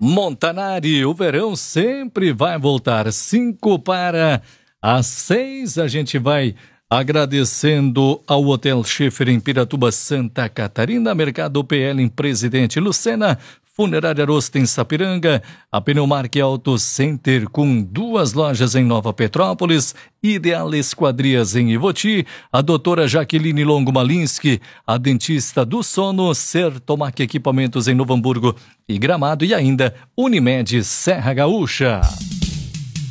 Montanari, o verão sempre vai voltar. 5 para as 6, a gente vai agradecendo ao Hotel Schiffer em Piratuba, Santa Catarina, Mercado PL em Presidente Lucena, Funerária Arosta em Sapiranga, a Pneumark Auto Center com 2 lojas em Nova Petrópolis, Ideal Esquadrias em Ivoti, a doutora Jaqueline Longo Malinski, a dentista do sono, Sertomac Equipamentos em Novo Hamburgo e Gramado, e ainda Unimed Serra Gaúcha.